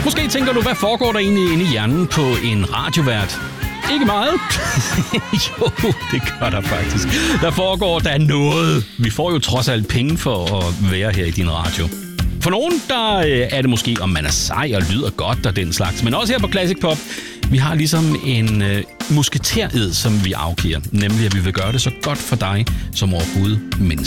Måske tænker du, hvad foregår der egentlig inde i hjernen på en radiovært? Ikke meget. Jo, det gør der faktisk. Der foregår der noget. Vi får jo trods alt penge for at være her i din radio. For nogen, der er det måske, om man er sej og lyder godt og den slags. Men også her på Classic Pop, vi har ligesom en musketered, som vi afgiver. Nemlig, at vi vil gøre det så godt for dig som overhovedet menneske.